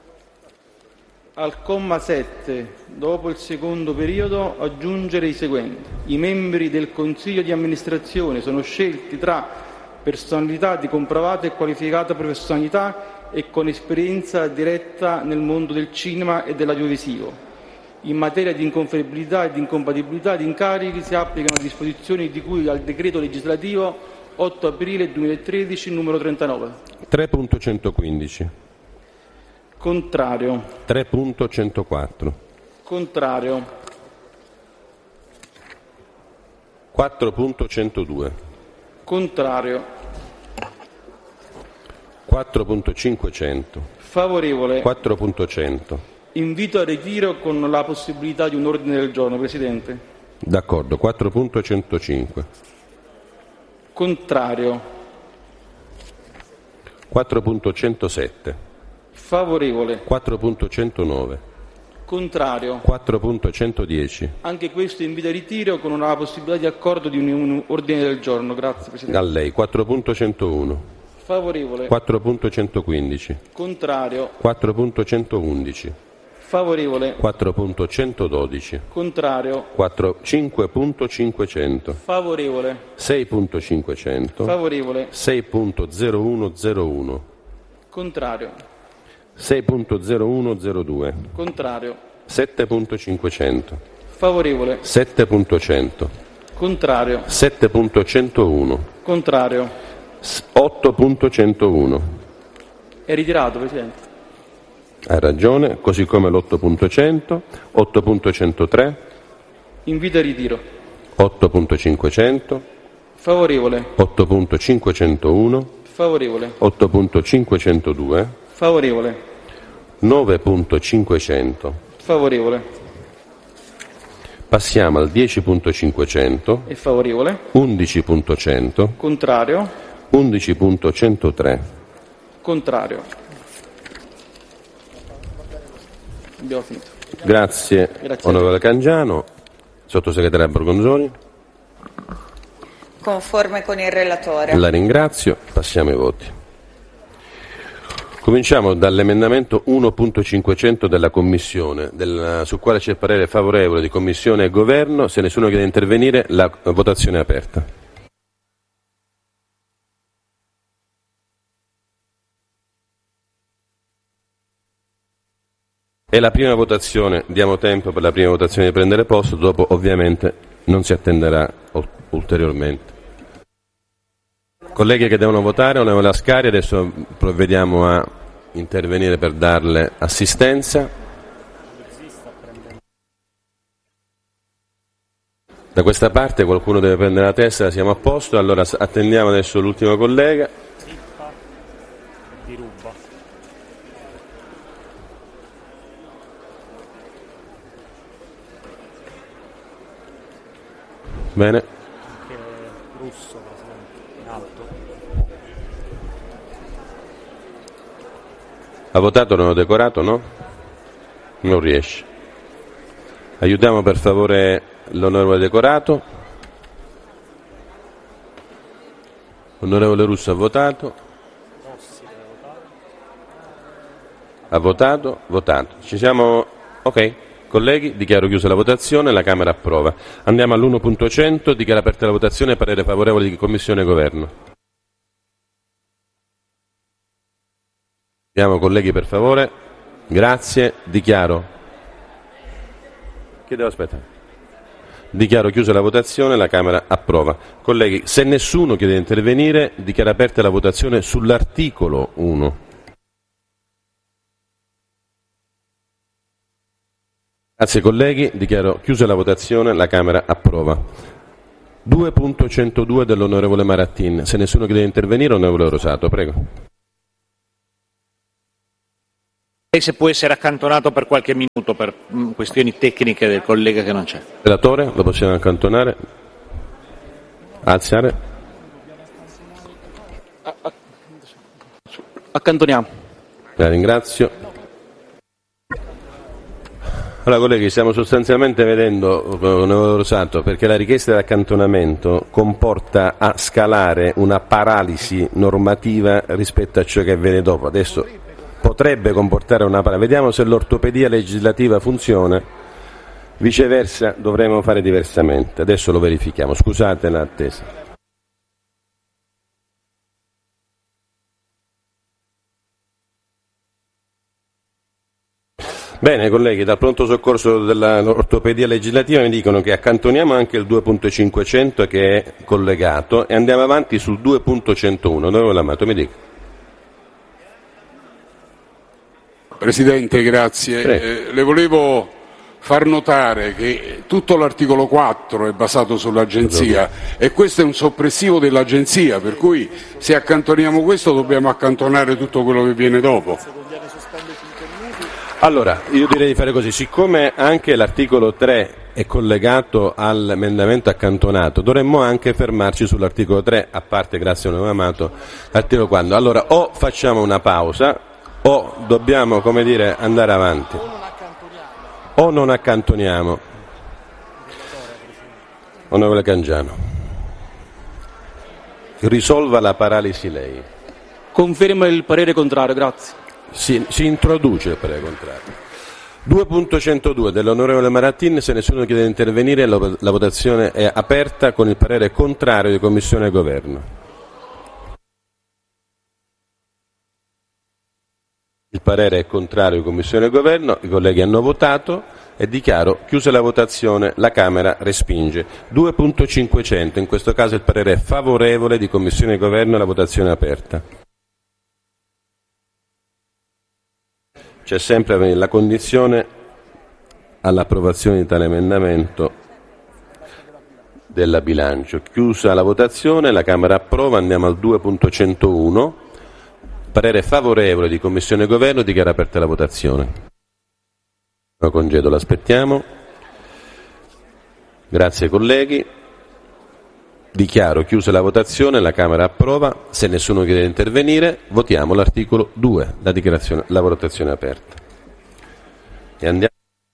Al comma sette, dopo il secondo periodo, aggiungere i seguenti. I membri del Consiglio di amministrazione sono scelti tra personalità di comprovata e qualificata professionalità e con esperienza diretta nel mondo del cinema e dell'audiovisivo. In materia di inconferibilità e di incompatibilità di incarichi si applicano le disposizioni di cui al decreto legislativo otto aprile duemilatredici numero trentanove. tre punto centoquindici. Contrario. tre punto centoquattro. Contrario. quattro punto centodue. Contrario. quattro punto cinquecento. Favorevole. quattro punto cento. Invito a ritiro con la possibilità di un ordine del giorno, Presidente. D'accordo, quattro punto centocinque. Contrario. quattro punto centosette. Favorevole. quattro punto centonove. Contrario. quattro punto centodieci. Anche questo invito a ritiro con una possibilità di accordo di un, un ordine del giorno. Grazie Presidente. A lei. quattro punto centouno. Favorevole. quattro punto centoquindici. Contrario. quattro punto centoundici. Favorevole. quattro punto centododici. Contrario. cinque punto cinquecento. Favorevole. sei punto cinquecento. Favorevole. sei punto zero uno zero uno. Contrario. sei punto zero uno zero due. Contrario. sette punto cinquecento. Favorevole. sette punto cento. Contrario. sette punto centouno. Contrario. otto punto centouno. È ritirato, Presidente. Ha ragione, così come l'otto punto cento, otto punto centotré. Invito a ritiro. otto punto cinquecento. Favorevole. otto punto cinquecentouno. Favorevole. otto punto cinquecentodue. Favorevole. nove punto cinquecento. Favorevole. Passiamo al dieci punto cinquecento. È favorevole. undici punto cento. Contrario. undici punto centotré. Contrario. Abbiamo finito. Grazie, Grazie. onorevole Cangiano. Sottosegretaria Borgonzoni. Conforme con il relatore. La ringrazio. Passiamo ai voti. Cominciamo dall'emendamento uno punto cinquecento della Commissione, del, sul quale c'è parere favorevole di Commissione e Governo. Se nessuno chiede di intervenire, la votazione è aperta. È la prima votazione, diamo tempo per la prima votazione di prendere posto, dopo ovviamente non si attenderà ulteriormente. Colleghi che devono votare, onorevole Ascari, adesso provvediamo a intervenire per darle assistenza. Da questa parte qualcuno deve prendere la testa, siamo a posto, allora attendiamo adesso l'ultimo collega. Bene. Russo, Presidente, in alto. Ha votato, non ho decorato, no? Non riesce. Aiutiamo per favore l'onorevole Decorato. Onorevole Russo ha votato. Ha votato, votato. Ci siamo? Ok. Colleghi, dichiaro chiusa la votazione, la Camera approva. Andiamo all'uno punto cento, dichiara aperta la votazione, parere favorevole di Commissione e Governo. Andiamo colleghi per favore. Grazie, dichiaro. Chi devo aspettare? Dichiaro chiusa la votazione, la Camera approva. Colleghi, se nessuno chiede di intervenire, dichiara aperta la votazione sull'articolo uno. Grazie colleghi, dichiaro chiusa la votazione, la Camera approva. due punto centodue dell'onorevole Marattin. Se nessuno chiede di intervenire, onorevole Rosato, prego. Se può essere accantonato per qualche minuto per mh, questioni tecniche del collega che non c'è. Relatore, lo possiamo accantonare? Alzare. Accantoniamo. La ringrazio. Allora colleghi, stiamo sostanzialmente vedendo, onorevole Rosato, perché la richiesta di accantonamento comporta a scalare una paralisi normativa rispetto a ciò che avviene dopo. Adesso potrebbe comportare una paralisi. Vediamo se l'ortopedia legislativa funziona, viceversa dovremo fare diversamente. Adesso lo verifichiamo, scusate l'attesa. Bene colleghi, dal pronto soccorso dell'ortopedia legislativa mi dicono che accantoniamo anche il due punto cinquecento che è collegato e andiamo avanti sul due punto centouno. Onorevole Amato, mi dica. Presidente, grazie. Eh, le volevo far notare che tutto l'articolo quattro è basato sull'agenzia e questo è un soppressivo dell'agenzia, per cui se accantoniamo questo dobbiamo accantonare tutto quello che viene dopo. Allora, io direi di fare così, siccome anche l'articolo tre è collegato all'emendamento accantonato, dovremmo anche fermarci sull'articolo tre, a parte, grazie onorevole Amato, l'articolo quattro. Allora, o facciamo una pausa, o dobbiamo, come dire, andare avanti. O non accantoniamo. Onorevole Cangiano. Risolva la paralisi lei. Confermo il parere contrario, grazie. Si, si introduce il parere contrario. due punto centodue dell'onorevole Marattin, se nessuno chiede di intervenire la, la votazione è aperta con il parere contrario di Commissione e Governo. Il parere è contrario di Commissione e Governo, i colleghi hanno votato e dichiaro chiusa la votazione, la Camera respinge. due punto cinquecento, in questo caso il parere è favorevole di Commissione e Governo e la votazione è aperta. C'è sempre la condizione all'approvazione di tale emendamento della bilancio. Chiusa la votazione, la Camera approva, andiamo al due punto centouno. Parere favorevole di Commissione e Governo, dichiara aperta la votazione. No congedo, l'aspettiamo. Grazie colleghi. Dichiaro chiusa la votazione, la Camera approva. Se nessuno chiede di intervenire, votiamo l'articolo due, la dichiarazione, la votazione è aperta. E andiamo.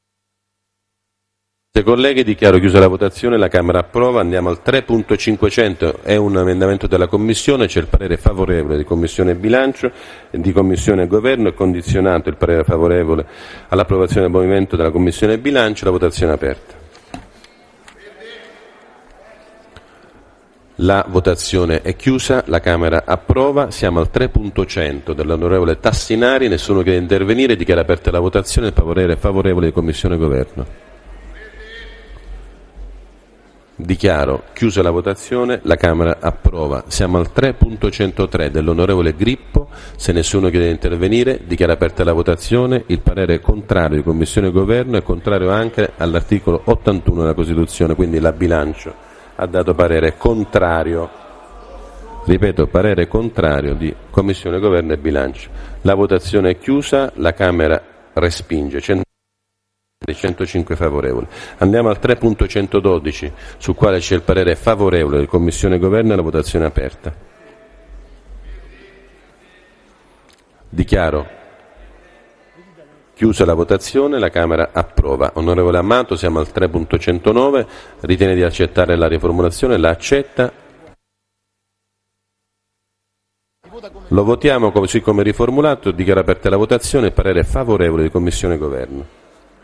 Se colleghi, dichiaro chiusa la votazione, la Camera approva. Andiamo al tre punto cinquecento, è un emendamento della Commissione, c'è il parere favorevole di Commissione e Bilancio e di Commissione e Governo, è condizionato il parere favorevole all'approvazione del movimento della Commissione e Bilancio, la votazione è aperta. La votazione è chiusa, la Camera approva, siamo al tre punto cento dell'onorevole Tassinari, nessuno chiede di intervenire, dichiara aperta la votazione, il parere favorevole di Commissione e Governo. Dichiaro chiusa la votazione, la Camera approva. Siamo al tre punto centotré dell'onorevole Grippo. Se nessuno chiede di intervenire, dichiaro aperta la votazione. Il parere è contrario di Commissione e Governo è contrario anche all'articolo ottantuno della Costituzione, quindi la Bilancio ha dato parere contrario. Ripeto, parere contrario di Commissione, Governo e Bilancio. La votazione è chiusa, la Camera respinge. centocinque favorevoli. Andiamo al tre punto centododici, sul quale c'è il parere favorevole di Commissione e Governo e la votazione è aperta. Dichiaro chiusa la votazione, la Camera approva. Onorevole Amato, siamo al tre punto centonove, ritiene di accettare la riformulazione, la accetta. Lo votiamo così come riformulato, dichiaro aperta la votazione, il parere favorevole di Commissione e Governo.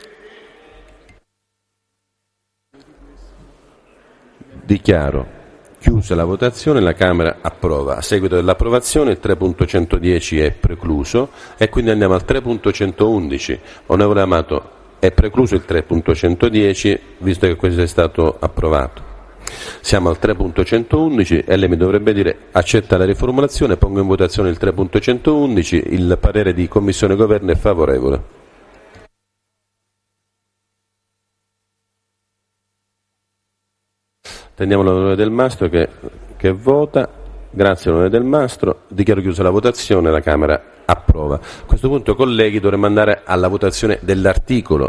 Dichiaro chiusa la votazione, la Camera approva. A seguito dell'approvazione il tre punto centodieci è precluso e quindi andiamo al tre punto centoundici. Onorevole Amato, è precluso il tre punto centodieci visto che questo è stato approvato. Siamo al tre punto centoundici e lei mi dovrebbe dire accetta la riformulazione, pongo in votazione il tre punto centoundici, il parere di Commissione e Governo è favorevole. Tendiamo l'onorevole Del Mastro che, che vota. Grazie onorevole Del Mastro. Dichiaro chiusa la votazione, la Camera approva. A questo punto, colleghi, dovremmo andare alla votazione dell'articolo